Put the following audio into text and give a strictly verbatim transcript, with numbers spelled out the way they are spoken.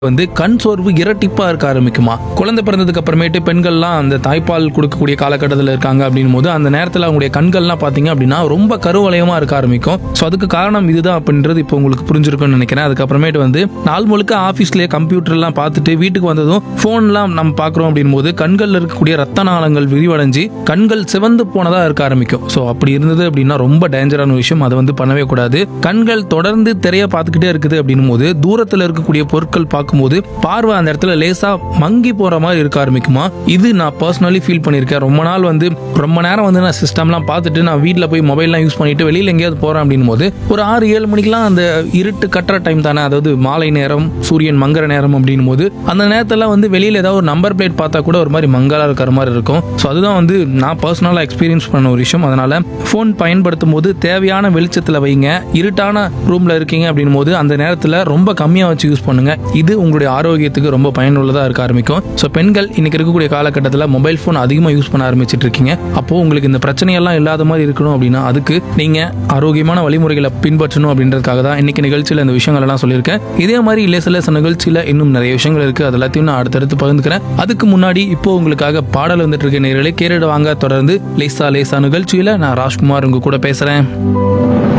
வந்து கண் சோர்வு இரட்டிப்பா இருக்க ஆரம்பிக்குமா. குழந்தை பிறந்ததுக்கு அப்புறமேட்டு பெண்கள்லாம் அந்த தாய்ப்பால் கொடுக்கக்கூடிய காலகட்டத்தில் இருக்காங்க அப்படின் போது அந்த நேரத்தில் அவங்களுடைய கண்கள்லாம் பார்த்தீங்க அப்படின்னா ரொம்ப கருவளையமா இருக்க ஆரம்பிக்கும். ஸோ அதுக்கு காரணம் இதுதான் அப்படின்றது இப்போ உங்களுக்கு புரிஞ்சிருக்கும்னு நினைக்கிறேன். அதுக்கப்புறமேட்டு வந்து நாள் முழுக்க ஆஃபீஸ்லேயே கம்ப்யூட்டர்லாம் பார்த்துட்டு வீட்டுக்கு வந்ததும் ஃபோன்லாம் நம்ம பார்க்குறோம் அப்படின் போது கண்களில் இருக்கக்கூடிய ரத்த நாளங்கள் விரிவடைஞ்சு கண்கள் சிவந்து போனதாக இருக்க ஆரம்பிக்கும். ஸோ அப்படி இருந்தது அப்படின்னா ரொம்ப டேஞ்சரான விஷயம். அதை வந்து பண்ணவே கூடாது. கண்கள் தொடர்ந்து திரைய பார்த்துக்கிட்டே இருக்குது அப்படின்னும் போது தூரத்தில் இருக்கக்கூடிய பொருட்கள் பார்க்கும்போது பார்வை அந்த இடத்துல லேசா மங்கி போற மாதிரி இருக்க ஆரம்பிக்குமா. இது நான் பர்சனலி ஃபீல் பண்ணியிருக்கேன். ரொம்ப நாள் வந்து ரொம்ப நேரம் வந்து நான் சிஸ்டம்லாம் பார்த்துட்டு நான் வீட்டில் போய் மொபைல்லாம் யூஸ் பண்ணிட்டு வெளியில் எங்கேயாவது போறேன் அப்படின் போது ஒரு ஆறு ஏழு மணிக்கெல்லாம் அந்த இருட்டு கட்டுற டைம் தானே, அதாவது மாலை நேரம் சூரியன் மங்குற நேரம் அப்படின் போது அந்த நேரத்தில் வந்து வெளியில் ஏதாவது ஒரு நம்பர் பிளேட் பார்த்தா கூட ஒரு மாதிரி மங்கலா இருக்கிற மாதிரி இருக்கும். ஸோ அதுதான் வந்து நான் பர்சனலாக எக்ஸ்பீரியன்ஸ் பண்ண ஒரு விஷயம். அதனால ஃபோன் பயன்படுத்தும் போது தேவையான வெளிச்சத்தில் வைங்க. இருட்டான ரூம்ல இருக்கீங்க அப்படின் போது அந்த நேரத்தில் ரொம்ப கம்மியாக வச்சு யூஸ் பண்ணுங்க. இது உங்களுடைய ஆரோக்கியத்துக்கு ரொம்ப பயனுள்ளதாக இருக்க ஆரம்பிக்கும். ஸோ பெண்கள் இன்னைக்கு இருக்கக்கூடிய காலகட்டத்தில் மொபைல் ஃபோன் அதிகமாக யூஸ் பண்ண ஆரம்பிச்சிட்டு இருக்கீங்க. அப்போ உங்களுக்கு இந்த பிரச்சனையெல்லாம் இல்லாத மாதிரி இருக்கணும் அப்படின்னா அதுக்கு நீங்க ஆரோக்கியமான வழிமுறைகளை பின்பற்றணும் அப்படின்றதுக்காக தான் இன்னைக்கு நிகழ்ச்சியில் இந்த விஷயங்கள் எல்லாம் சொல்லியிருக்கேன். இதே மாதிரி லேச லேச நிகழ்ச்சியில் இன்னும் நிறைய விஷயங்கள் இருக்கு. அது எல்லாத்தையும் நான் அடுத்தடுத்து பகிர்ந்துக்கிறேன். அதுக்கு முன்னாடி இப்போ உங்களுக்காக பாடல் வந்துட்டு இருக்க நேயர்களே கேட்டுட்டு வாங்க. தொடர்ந்து லேசா லேசா நிகழ்ச்சியில நான் ராஜ்குமார் உங்க கூட பேசுறேன்.